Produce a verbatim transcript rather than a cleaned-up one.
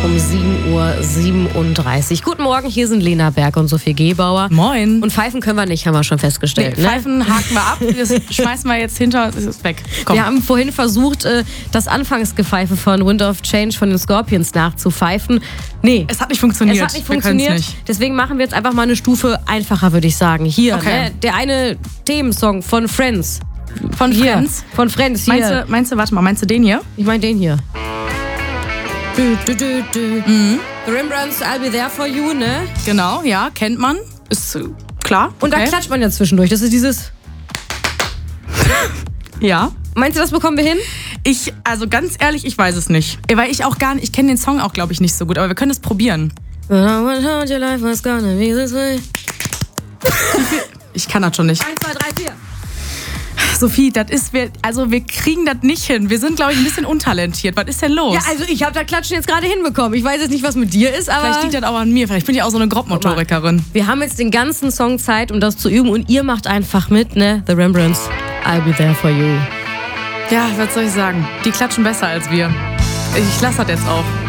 um sieben Uhr siebenunddreißig. Guten Morgen, hier sind Lena Berg und Sophie Gebauer. Moin. Und pfeifen können wir nicht, haben wir schon festgestellt. Nee, ne? Pfeifen haken wir ab, das schmeißen wir jetzt hinter, es ist weg. Komm. Wir haben vorhin versucht, das Anfangsgepfeife von Wind of Change von den Scorpions nachzupfeifen. Nee. Es hat nicht funktioniert. Es hat nicht wir funktioniert. Nicht. Deswegen machen wir jetzt einfach mal eine Stufe einfacher, würde ich sagen. Hier, okay. ne? Der eine Themensong von Friends. Von hier. Friends? Von Friends, hier. Meinst du, meinst du, warte mal, meinst du den hier? Ich meine den hier. Du, du, du, du. Mhm. The Rembrandts, I'll be there for you, ne? Genau, ja, kennt man. Ist äh, klar. Und okay. da klatscht man ja zwischendurch. Das ist dieses... Ja. Meinst du, das bekommen wir hin? Ich, also ganz ehrlich, ich weiß es nicht. Weil ich auch gar nicht, ich kenne den Song auch, glaube ich, nicht so gut. Aber wir können es probieren. Ich kann das schon nicht. Eins, zwei, drei, vier. Sophie, das ist, wir, also wir kriegen das nicht hin. Wir sind, glaube ich, ein bisschen untalentiert. Was ist denn los? Ja, also ich habe das Klatschen jetzt gerade hinbekommen. Ich weiß jetzt nicht, was mit dir ist, aber... Vielleicht liegt das auch an mir. Vielleicht bin ich auch so eine Grobmotorikerin. Wir haben jetzt den ganzen Song Zeit, um das zu üben. Und ihr macht einfach mit, ne? The Rembrandts, I'll be there for you. Ja, was soll ich sagen? Die klatschen besser als wir. Ich lasse das jetzt auch.